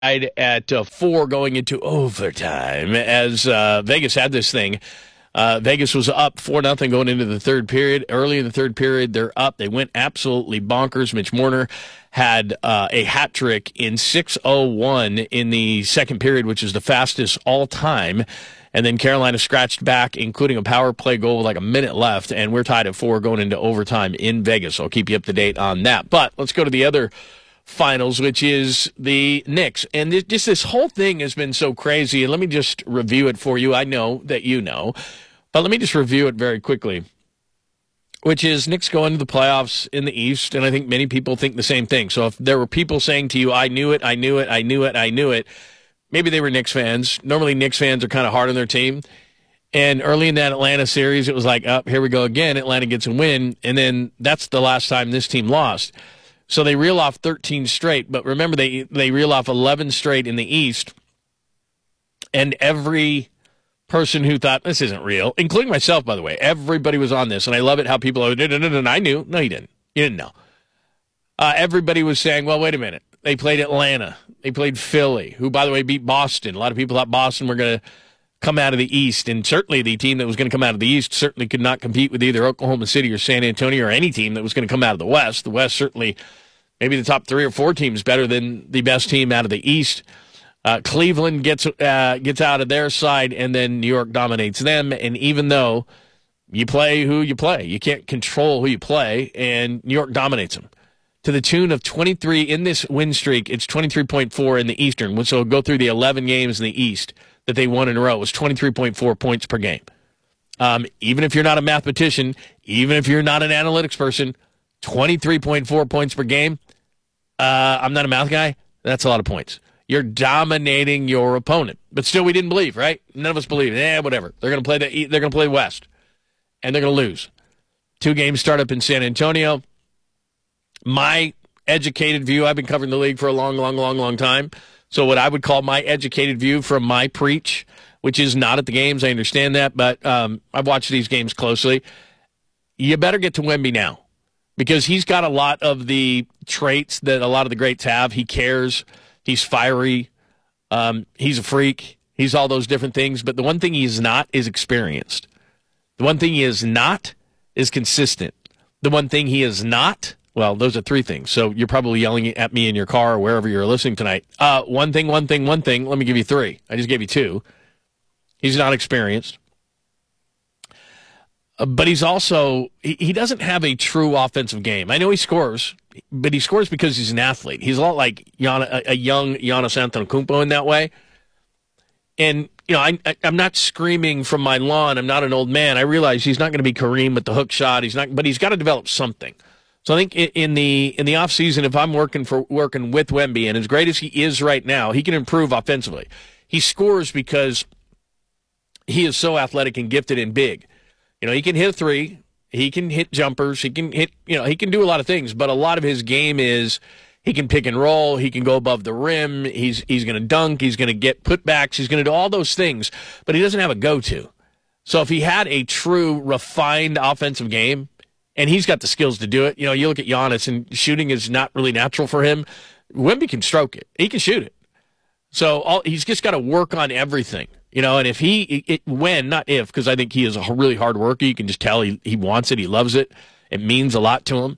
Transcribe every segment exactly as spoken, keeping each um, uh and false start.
At uh, four going into overtime as uh, Vegas had this thing. Uh, Vegas was up four nothing going into the third period. Early in the third period, they're up. They went absolutely bonkers. Mitch Marner had uh, a hat trick in six oh one in the second period, which is the fastest all time. And then Carolina scratched back, including a power play goal with like a minute left, and we're tied at four going into overtime in Vegas. So I'll keep you up to date on that. But let's go to the other finals, which is the Knicks. And this, just this whole thing has been so crazy. And let me just review it for you. I know that you know, but let me just review it very quickly, which is Knicks go into the playoffs in the East, and I think many people think the same thing. So if there were people saying to you, I knew it, I knew it, I knew it, I knew it, maybe they were Knicks fans. Normally Knicks fans are kind of hard on their team. And early in that Atlanta series, it was like, oh, here we go again. Atlanta gets a win, and then that's the last time this team lost. So they reel off thirteen straight, but remember they they reel off eleven straight in the East, and every person who thought this isn't real, including myself, by the way, everybody was on this, and I love it how people are, no, no, no, no, I knew. No, you didn't. You didn't know. Uh, everybody was saying, well, wait a minute. They played Atlanta. They played Philly, who, by the way, beat Boston. A lot of people thought Boston were going to come out of the East, and certainly the team that was going to come out of the East certainly could not compete with either Oklahoma City or San Antonio or any team that was going to come out of the West. The West certainly maybe the top three or four teams better than the best team out of the East. Uh, Cleveland gets uh, gets out of their side, and then New York dominates them. And even though you play who you play, you can't control who you play, and New York dominates them to the tune of twenty-three in this win streak. It's twenty-three point four in the Eastern. So go through the eleven games in the East that they won in a row. It was twenty-three point four points per game. Um, even if you're not a mathematician, even if you're not an analytics person, twenty-three point four points per game. Uh, I'm not a math guy. That's a lot of points. You're dominating your opponent, but still, we didn't believe, right? None of us believed. Eh, whatever. They're going to play the. They're going to play West, and they're going to lose. Two games start up in San Antonio. My educated view. I've been covering the league for a long, long, long, long time. So what I would call my educated view from my preach, which is not at the games. I understand that, but um, I've watched these games closely. You better get to Wemby now, because he's got a lot of the traits that a lot of the greats have. He cares. He's fiery. Um, he's a freak. He's all those different things. But the one thing he is not is experienced. The one thing he is not is consistent. The one thing he is not, well, those are three things. So you're probably yelling at me in your car or wherever you're listening tonight. Uh, one thing, one thing, one thing. Let me give you three. I just gave you two. He's not experienced. But he's also, he doesn't have a true offensive game. I know he scores, but he scores because he's an athlete. He's a lot like Gian, a young Giannis Antetokounmpo in that way. And, you know, I, I'm not screaming from my lawn. I'm not an old man. I realize he's not going to be Kareem with the hook shot. He's not, but he's got to develop something. So I think in the in the offseason, if I'm working for working with Wemby, and as great as he is right now, he can improve offensively. He scores because he is so athletic and gifted and big. You know, he can hit a three, he can hit jumpers, he can hit, you know, he can do a lot of things, but a lot of his game is he can pick and roll, he can go above the rim, he's he's going to dunk, he's going to get putbacks, he's going to do all those things, but he doesn't have a go-to. So if he had a true refined offensive game, and he's got the skills to do it, you know, you look at Giannis, and shooting is not really natural for him. Wemby can stroke it. He can shoot it. So all, he's just got to work on everything. You know, and if he, it, when, not if, because I think he is a really hard worker. You can just tell he, he wants it. He loves it. It means a lot to him.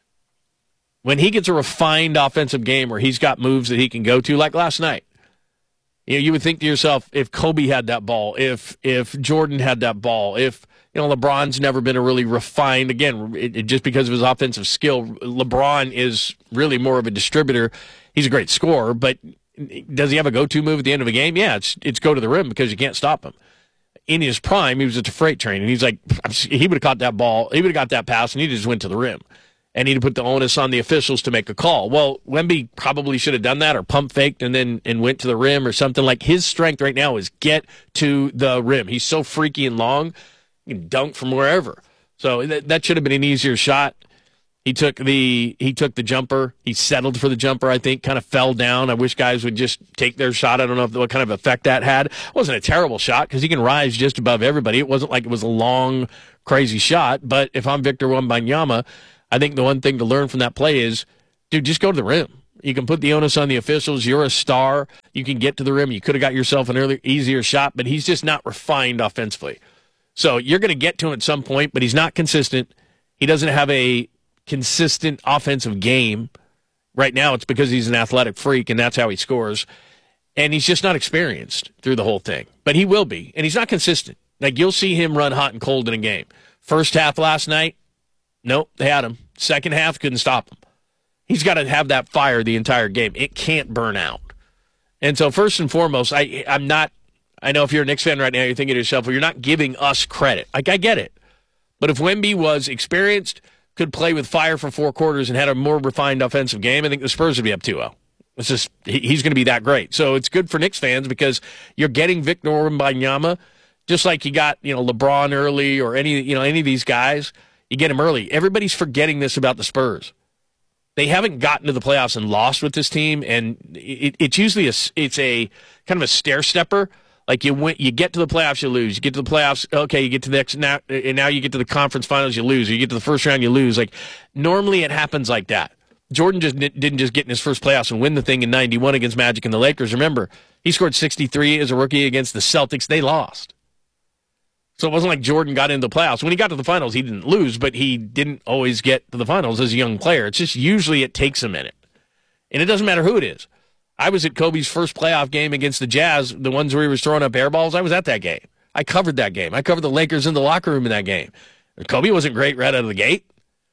When he gets a refined offensive game where he's got moves that he can go to, like last night, you know, you would think to yourself, if Kobe had that ball, if if Jordan had that ball, if, you know, LeBron's never been a really refined, again, it, it, just because of his offensive skill, LeBron is really more of a distributor. He's a great scorer, but does he have a go-to move at the end of a game? Yeah, it's it's go to the rim because you can't stop him. In his prime, he was at the freight train, and he's like, he would have caught that ball, he would have got that pass, and he just went to the rim. And he'd put the onus on the officials to make a call. Well, Wemby probably should have done that, or pump faked and then and went to the rim or something. Like, his strength right now is get to the rim. He's so freaky and long, he can dunk from wherever. So that, that should have been an easier shot. He took the he took the jumper. He settled for the jumper, I think, kind of fell down. I wish guys would just take their shot. I don't know if, what kind of effect that had. It wasn't a terrible shot because he can rise just above everybody. It wasn't like it was a long, crazy shot. But if I'm Victor Wembanyama, I think the one thing to learn from that play is, dude, just go to the rim. You can put the onus on the officials. You're a star. You can get to the rim. You could have got yourself an earlier, easier shot, but he's just not refined offensively. So you're going to get to him at some point, but he's not consistent. He doesn't have a consistent offensive game. Right now it's because he's an athletic freak, and that's how he scores. And he's just not experienced through the whole thing. But he will be, and he's not consistent. Like, you'll see him run hot and cold in a game. First half last night, nope, they had him. Second half, couldn't stop him. He's got to have that fire the entire game. It can't burn out. And so first and foremost, I, I'm not, I know if you're a Knicks fan right now, you're thinking to yourself, well, you're not giving us credit. Like, I get it. But if Wemby was experienced, could play with fire for four quarters, and had a more refined offensive game, I think the Spurs would be up two oh. It's just, he's going to be that great. So it's good for Knicks fans because you're getting Victor Wembanyama, just like you got, you know, LeBron early or any, you know, any of these guys. You get him early. Everybody's forgetting this about the Spurs. They haven't gotten to the playoffs and lost with this team, and it, it's usually a, it's a kind of a stair stepper. Like, you win, you get to the playoffs, you lose. You get to the playoffs, okay, you get to the next, now, and now you get to the conference finals, you lose. Or you get to the first round, you lose. Like, normally it happens like that. Jordan just didn't just get in his first playoffs and win the thing in ninety-one against Magic and the Lakers. Remember, he scored sixty-three as a rookie against the Celtics. They lost. So it wasn't like Jordan got into the playoffs. When he got to the finals, he didn't lose, but he didn't always get to the finals as a young player. It's just usually it takes a minute. And it doesn't matter who it is. I was at Kobe's first playoff game against the Jazz, the ones where he was throwing up air balls. I was at that game. I covered that game. I covered the Lakers in the locker room in that game. And Kobe wasn't great right out of the gate.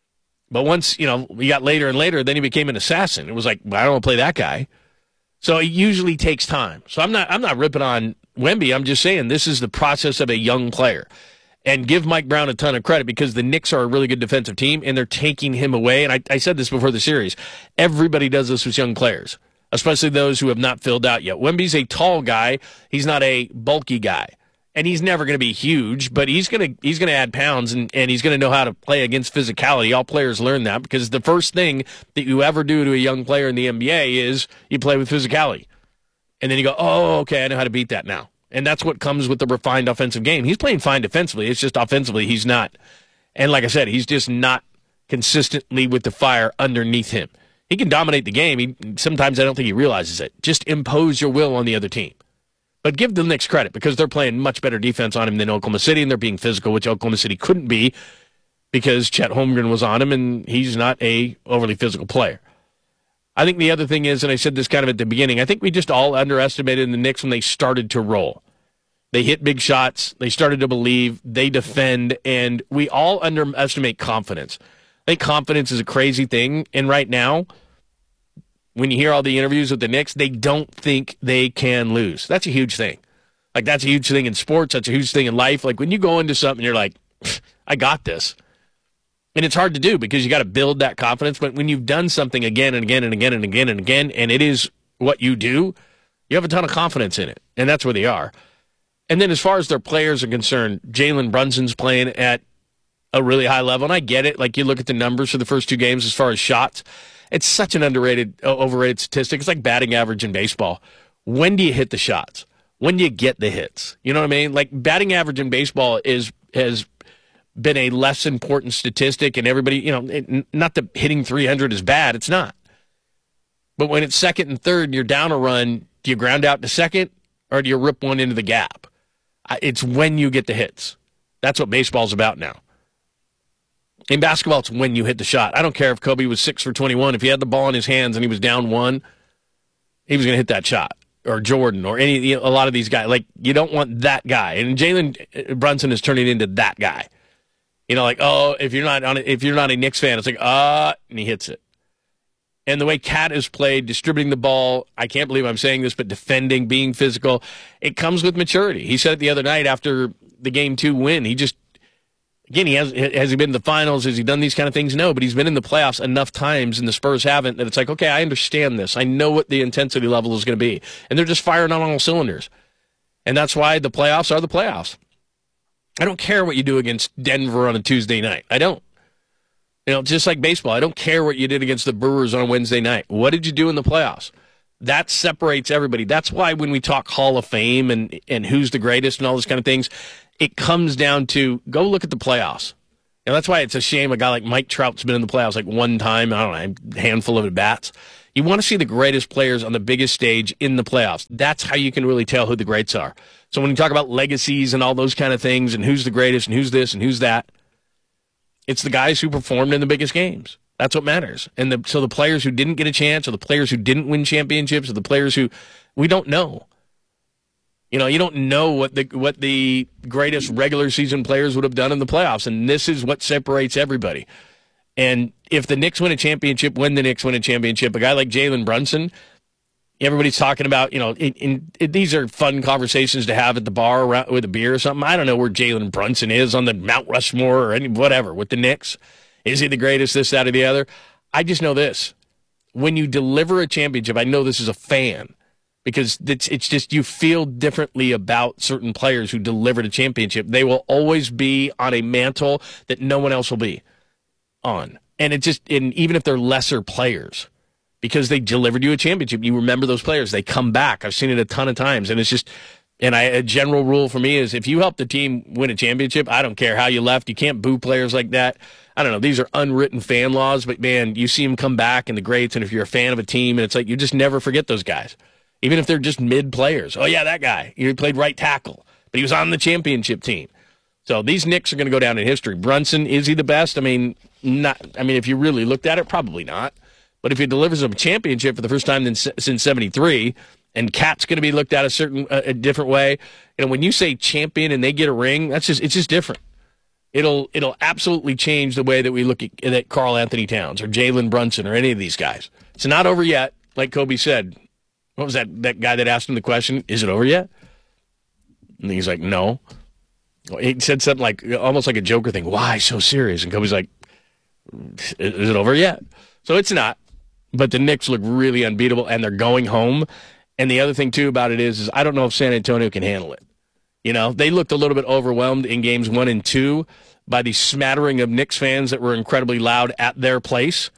But once, you know, we got later and later, then he became an assassin. It was like, well, I don't want to play that guy. So it usually takes time. So I'm not I'm not ripping on Wemby. I'm just saying this is the process of a young player. And give Mike Brown a ton of credit because the Knicks are a really good defensive team, and they're taking him away. And I, I said this before the series. Everybody does this with young players, especially those who have not filled out yet. Wemby's a tall guy. He's not a bulky guy. And he's never going to be huge, but he's going to he's going to add pounds, and, and he's going to know how to play against physicality. All players learn that because the first thing that you ever do to a young player in the N B A is you play with physicality. And then you go, oh, okay, I know how to beat that now. And that's what comes with the refined offensive game. He's playing fine defensively. It's just offensively he's not. And like I said, he's just not consistently with the fire underneath him. He can dominate the game. He, sometimes I don't think he realizes it. Just impose your will on the other team. But give the Knicks credit because they're playing much better defense on him than Oklahoma City, and they're being physical, which Oklahoma City couldn't be because Chet Holmgren was on him, and he's not a overly physical player. I think the other thing is, and I said this kind of at the beginning, I think we just all underestimated the Knicks when they started to roll. They hit big shots. They started to believe. They defend, and we all underestimate confidence. I think confidence is a crazy thing, and right now, when you hear all the interviews with the Knicks, they don't think they can lose. That's a huge thing. Like, that's a huge thing in sports. That's a huge thing in life. Like, when you go into something, you're like, I got this. And it's hard to do because you got to build that confidence. But when you've done something again and again and again and again and again, and it is what you do, you have a ton of confidence in it. And that's where they are. And then as far as their players are concerned, Jalen Brunson's playing at a really high level. And I get it. Like, you look at the numbers for the first two games as far as shots. It's such an underrated, overrated statistic. It's like batting average in baseball. When do you hit the shots? When do you get the hits? You know what I mean? Like, batting average in baseball is has been a less important statistic, and everybody, you know, it, not that hitting three hundred is bad. It's not. But when it's second and third and you're down a run, do you ground out to second or do you rip one into the gap? It's when you get the hits. That's what baseball's about now. In basketball, it's when you hit the shot. I don't care if Kobe was six for twenty-one. If he had the ball in his hands and he was down one, he was going to hit that shot. Or Jordan, or any you know, a lot of these guys. Like, you don't want that guy. And Jalen Brunson is turning into that guy. You know, like, oh, if you're not on, if you're not a Knicks fan, it's like, ah, uh, and he hits it. And the way Cat has played, distributing the ball, I can't believe I'm saying this, but defending, being physical, it comes with maturity. He said it the other night after the game two win. He just, again, he has has he been in the finals? Has he done these kind of things? No, but he's been in the playoffs enough times, and the Spurs haven't, that it's like, okay, I understand this. I know what the intensity level is going to be. And they're just firing on all cylinders. And that's why the playoffs are the playoffs. I don't care what you do against Denver on a Tuesday night. I don't. You know, just like baseball, I don't care what you did against the Brewers on a Wednesday night. What did you do in the playoffs? That separates everybody. That's why when we talk Hall of Fame and, and who's the greatest and all those kind of things, it comes down to go look at the playoffs. And that's why it's a shame a guy like Mike Trout's been in the playoffs like one time, I don't know, a handful of at-bats. You want to see the greatest players on the biggest stage in the playoffs. That's how you can really tell who the greats are. So when you talk about legacies and all those kind of things and who's the greatest and who's this and who's that, it's the guys who performed in the biggest games. That's what matters. And the, so the players who didn't get a chance, or the players who didn't win championships, or the players who we don't know. You know, you don't know what the what the greatest regular season players would have done in the playoffs, and this is what separates everybody. And if the Knicks win a championship, when the Knicks win a championship, a guy like Jalen Brunson, everybody's talking about, you know, in, in, in, these are fun conversations to have at the bar around, with a beer or something. I don't know where Jalen Brunson is on the Mount Rushmore or any whatever with the Knicks. Is he the greatest, this, that, or the other? I just know this. When you deliver a championship, I know this as a fan, because it's, it's just you feel differently about certain players who delivered a championship. They will always be on a mantle that no one else will be on. And it just, and even if they're lesser players, because they delivered you a championship, you remember those players. They come back. I've seen it a ton of times. And it's just, and I, a general rule for me is if you help the team win a championship, I don't care how you left. You can't boo players like that. I don't know. These are unwritten fan laws, but man, you see them come back in the greats. And if you're a fan of a team, and it's like, you just never forget those guys, even if they're just mid players. Oh yeah, that guy, he played right tackle, but he was on the championship team. So these Knicks are going to go down in history. Brunson, is he the best? I mean, not. I mean, if you really looked at it, probably not. But if he delivers them a championship for the first time since seventy-three, and Cat's going to be looked at a certain a different way, you know, when you say champion and they get a ring, that's just it's just different. It'll it'll absolutely change the way that we look at, at Karl Anthony Towns or Jalen Brunson or any of these guys. It's not over yet, like Kobe said. What was that that guy that asked him the question? Is it over yet? And he's like, no. He said something like almost like a Joker thing. Why so serious? And Kobe's like, is it over yet? So it's not. But the Knicks look really unbeatable, and they're going home. And the other thing, too, about it is, is I don't know if San Antonio can handle it. You know, they looked a little bit overwhelmed in games one and two by the smattering of Knicks fans that were incredibly loud at their place.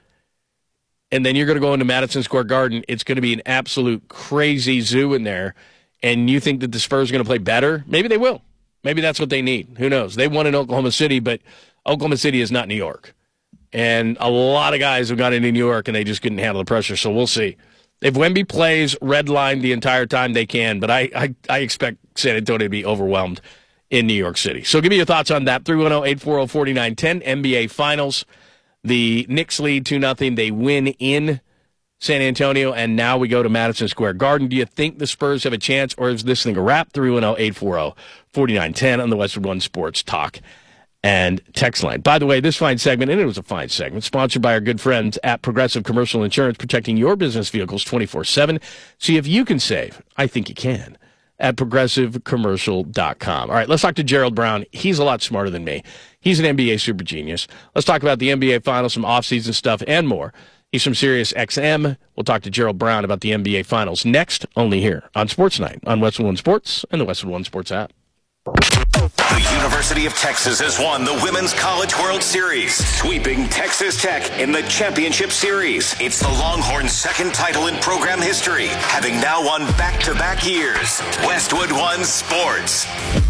And then you're going to go into Madison Square Garden. It's going to be an absolute crazy zoo in there. And you think that the Spurs are going to play better? Maybe they will. Maybe that's what they need. Who knows? They won in Oklahoma City, but Oklahoma City is not New York. And a lot of guys have gone into New York, and they just couldn't handle the pressure, so we'll see. If Wemby plays redline the entire time, they can, but I, I, I expect San Antonio to be overwhelmed in New York City. So give me your thoughts on that. three one zero, eight four zero, four nine one zero, N B A Finals. The Knicks lead two nothing. They win in San Antonio, and now we go to Madison Square Garden. Do you think the Spurs have a chance, or is this thing a wrap? three one zero, eight four zero, four nine one zero on the Westwood One Sports Talk and text line. By the way, this fine segment, and it was a fine segment, sponsored by our good friends at Progressive Commercial Insurance, protecting your business vehicles twenty-four seven. See if you can save. I think you can at progressive commercial dot com. All right, let's talk to Gerald Brown. He's a lot smarter than me. He's an N B A super genius. Let's talk about the N B A Finals, some offseason stuff, and more. He's from Sirius X M. We'll talk to Gerald Brown about the N B A Finals next, only here on Sports Night on Westwood One Sports and the Westwood One Sports app. The University of Texas has won the Women's College World Series, sweeping Texas Tech in the championship series. It's the Longhorns' second title in program history, having now won back-to-back years. Westwood One Sports.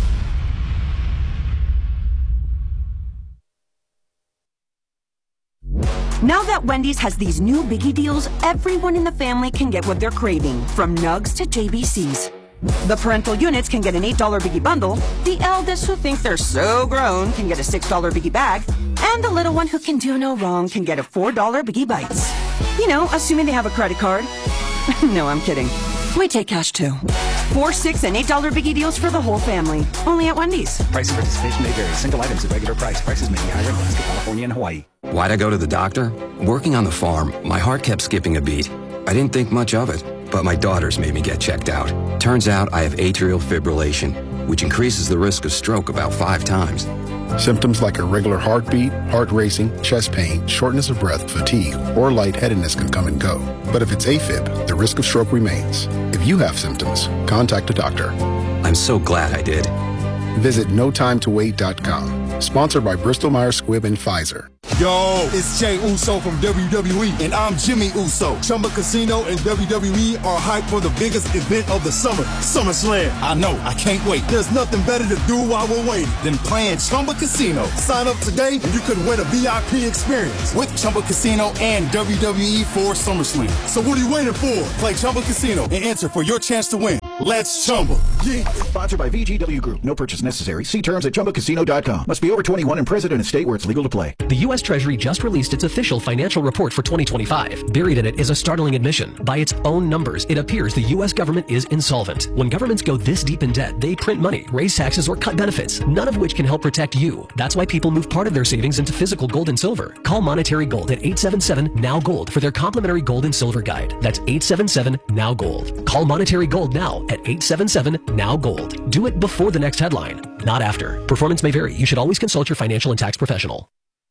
Now that Wendy's has these new biggie deals, everyone in the family can get what they're craving, from nugs to J B Cs. The parental units can get an eight dollar biggie bundle, the eldest who think they're so grown can get a six dollar biggie bag, and the little one who can do no wrong can get a four dollar biggie bites. You know, assuming they have a credit card. No, I'm kidding. We take cash too. Four, six, and eight dollar biggie deals for the whole family. Only at Wendy's. Price and participation may vary. Single items at regular price. Prices may be higher in Alaska, California, and Hawaii. Why'd I go to the doctor? Working on the farm, my heart kept skipping a beat. I didn't think much of it, but my daughters made me get checked out. Turns out I have atrial fibrillation, which increases the risk of stroke about five times. Symptoms like irregular heartbeat, heart racing, chest pain, shortness of breath, fatigue, or lightheadedness can come and go. But if it's AFib, the risk of stroke remains. If you have symptoms, contact a doctor. I'm so glad I did. Visit no time to wait dot com. Sponsored by Bristol Myers Squibb and Pfizer. Yo, it's Jey Uso from W W E, and I'm Jimmy Uso. Chumba Casino and W W E are hyped for the biggest event of the summer, SummerSlam. I know, I can't wait. There's nothing better to do while we're waiting than playing Chumba Casino. Sign up today and you could win a V I P experience with Chumba Casino and W W E for SummerSlam. So what are you waiting for? Play Chumba Casino and enter for your chance to win. Let's Chumba. Yeah. Sponsored by V G W Group. No purchase necessary. See terms at chumba casino dot com. Must be over twenty-one and present in a state where it's legal to play. The U S Treasury just released its official financial report for twenty twenty-five. Buried in it is a startling admission. By its own numbers, it appears the U S government is insolvent. When governments go this deep in debt, they print money, raise taxes, or cut benefits, none of which can help protect you. That's why people move part of their savings into physical gold and silver. Call Monetary Gold at eight seven seven, N O W, GOLD for their complimentary gold and silver guide. That's eight seven seven, N O W, GOLD. Call Monetary Gold now at eight seven seven, N O W, GOLD. Do it before the next headline, not after. Performance may vary. You should always consult your financial and tax professional.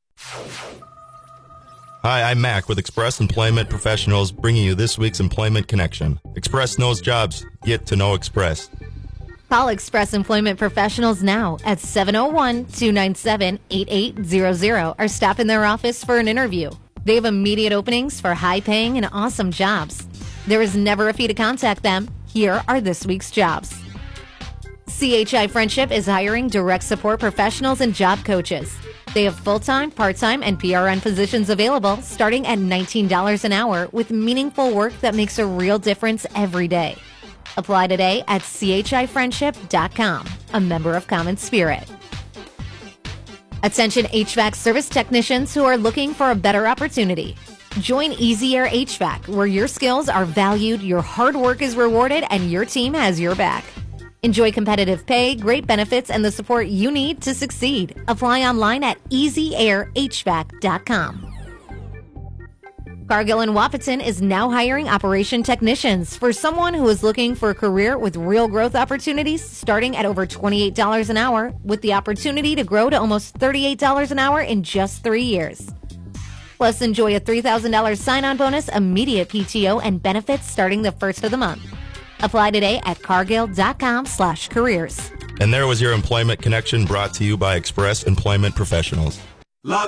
Hi, I'm Mac with Express Employment Professionals, bringing you this week's Employment Connection. Express knows jobs. Get to know Express. Call Express Employment Professionals now at seven oh one, two nine seven, eight eight zero zero or stop in their office for an interview. They have immediate openings for high-paying and awesome jobs. There is never a fee to contact them. Here are this week's jobs. C H I Friendship is hiring direct support professionals and job coaches. They have full-time, part-time, and P R N positions available starting at nineteen dollars an hour with meaningful work that makes a real difference every day. Apply today at C H I friendship dot com, a member of Common Spirit. Attention H V A C service technicians who are looking for a better opportunity. Join Easy Air H V A C, where your skills are valued, your hard work is rewarded, and your team has your back. Enjoy competitive pay, great benefits, and the support you need to succeed. Apply online at easy air h v a c dot com. Cargill and Wahpeton is now hiring operation technicians for someone who is looking for a career with real growth opportunities starting at over twenty-eight dollars an hour with the opportunity to grow to almost thirty-eight dollars an hour in just three years. Plus, enjoy a three thousand dollars sign-on bonus, immediate P T O, and benefits starting the first of the month. Apply today at cargill dot com slash careers. And there was your Employment Connection brought to you by Express Employment Professionals.